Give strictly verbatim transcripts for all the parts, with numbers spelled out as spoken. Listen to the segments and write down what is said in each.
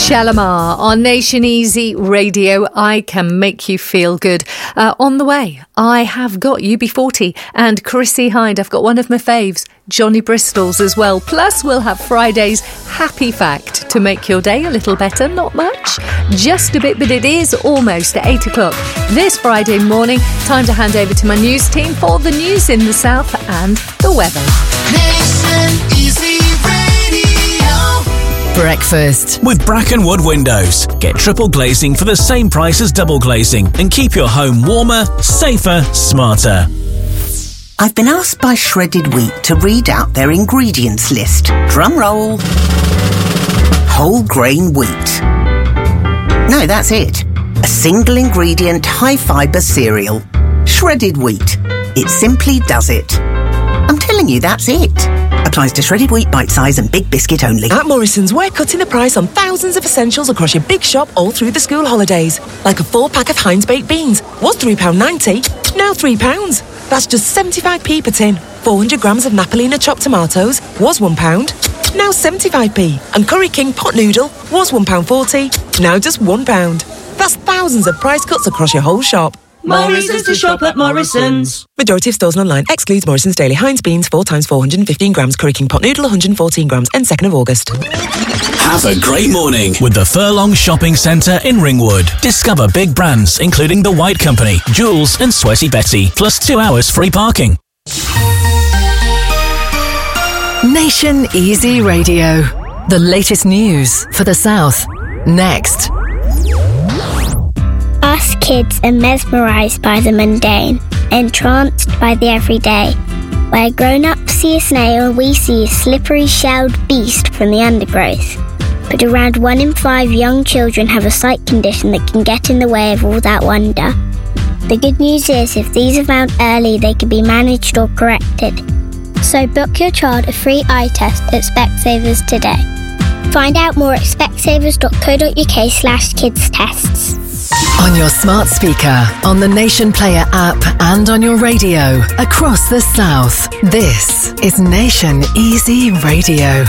Shalamar on Nation Easy Radio. I Can Make You Feel Good. Uh, on the way, I have got U B forty and Chrissy Hind. I've got one of my faves, Johnny Bristol's as well. Plus, we'll have Friday's Happy Fact to make your day a little better. Not much, just a bit, but it is almost at eight o'clock this Friday morning. Time to hand over to my news team for the news in the south and the weather. Nation Easy Breakfast with Brackenwood Windows. Get triple glazing for the same price as double glazing and keep your home warmer, safer, smarter. I've been asked by Shredded Wheat to read out their ingredients list. Drum roll. Whole grain wheat. No, that's it. A single ingredient high fibre cereal. Shredded Wheat. It simply does it. I'm telling you, that's it. Applies to shredded wheat, bite size and big biscuit only. At Morrison's, we're cutting the price on thousands of essentials across your big shop all through the school holidays. Like a four pack of Heinz baked beans. Was three pounds ninety, now three pounds. That's just seventy-five p per tin. four hundred grams of Napolina chopped tomatoes. Was one pound, now seventy-five p. And Curry King pot noodle. Was one pound forty, now just one pound. That's thousands of price cuts across your whole shop. More reasons to shop at Morrison's. Majority of stores and online excludes Morrison's Daily Heinz beans, four times four hundred fifteen grams, Curry King pot noodle, one hundred fourteen grams, and second of August. Have a great morning with the Furlong Shopping Centre in Ringwood. Discover big brands including The White Company, Jules and Sweaty Betty, plus two hours free parking. Nation Easy Radio. The latest news for the South. Next. Us kids are mesmerised by the mundane, entranced by the everyday. Where grown-ups see a snail, we see a slippery shelled beast from the undergrowth. But around one in five young children have a sight condition that can get in the way of all that wonder. The good news is, if these are found early, they can be managed or corrected. So book your child a free eye test at Specsavers today. Find out more at specsavers.co.uk slash kids tests. On your smart speaker, on the Nation Player app and on your radio across the South. This is Nation Easy Radio.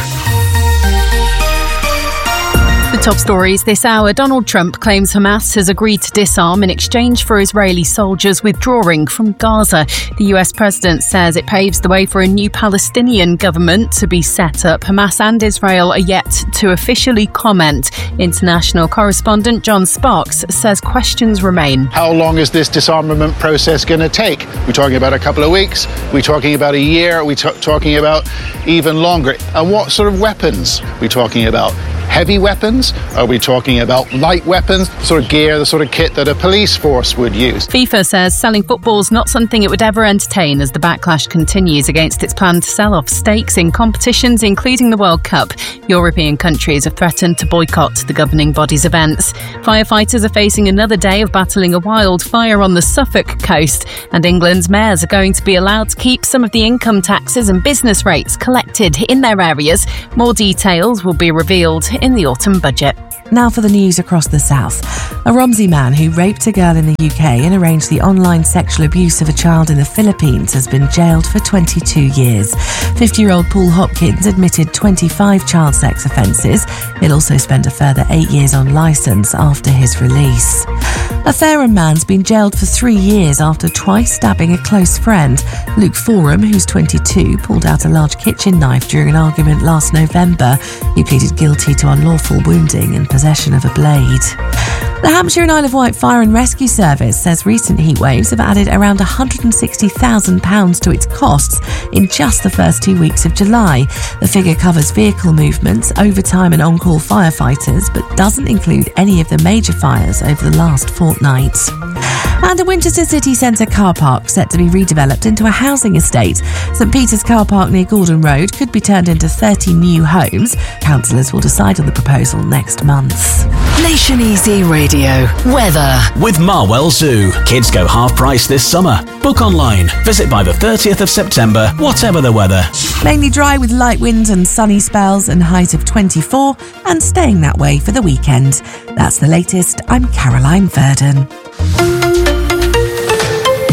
The top stories this hour. Donald Trump claims Hamas has agreed to disarm in exchange for Israeli soldiers withdrawing from Gaza. The U S president says it paves the way for a new Palestinian government to be set up. Hamas and Israel are yet to officially comment. International correspondent John Sparks says questions remain. How long is this disarmament process going to take? We're talking about a couple of weeks. We're talking about a year. We're t- talking about even longer. And what sort of weapons we're talking about? Heavy weapons? Are we talking about light weapons? The sort of gear, the sort of kit that a police force would use? FIFA says selling football's not something it would ever entertain as the backlash continues against its plan to sell off stakes in competitions, including the World Cup. European countries have threatened to boycott the governing body's events. Firefighters are facing another day of battling a wildfire on the Suffolk coast, and England's mayors are going to be allowed to keep some of the income taxes and business rates collected in their areas. More details will be revealed in the autumn budget. Now for the news across the South. A Romsey man who raped a girl in the U K and arranged the online sexual abuse of a child in the Philippines has been jailed for twenty-two years. fifty-year-old Paul Hopkins admitted twenty-five child sex offences. He'll also spend a further eight years on licence after his release. A Fareham man's been jailed for three years after twice stabbing a close friend. Luke Forum, who's twenty-two, pulled out a large kitchen knife during an argument last November. He pleaded guilty to unlawful wounding and possession of a blade. The Hampshire and Isle of Wight Fire and Rescue Service says recent heatwaves have added around one hundred sixty thousand pounds to its costs in just the first two weeks of July. The figure covers vehicle movements, overtime and on-call firefighters, but doesn't include any of the major fires over the last fortnight. And a Winchester city centre car park set to be redeveloped into a housing estate. St Peter's car park near Gordon Road could be turned into thirty new homes. Councillors will decide on the proposal next month. Nation Easy Radio. Weather. With Marwell Zoo. Kids go half price this summer. Book online. Visit by the thirtieth of September, whatever the weather. Mainly dry with light winds and sunny spells and highs of twenty-four, and staying that way for the weekend. That's the latest. I'm Caroline Verdon.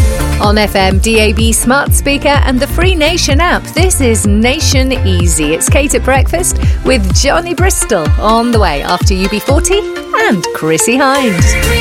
On F M, D A B smart speaker and the free Nation app. This is Nation Easy. It's Kate at breakfast with Johnny Bristol on the way after U B forty and Chrissy Hind.